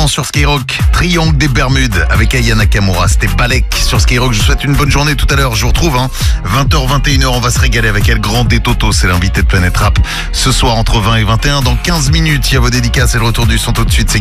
l'instant sur Skyrock, Triangle des Bermudes avec Aya Nakamura. C'était Balek sur Skyrock. Je vous souhaite une bonne journée tout à l'heure. Je vous retrouve, 20h, 21h. On va se régaler avec elle. Grand D Toto, c'est l'invité de Planète Rap. Ce soir entre 20 et 21. Dans 15 minutes, il y a vos dédicaces et le retour du son tout de suite. C'est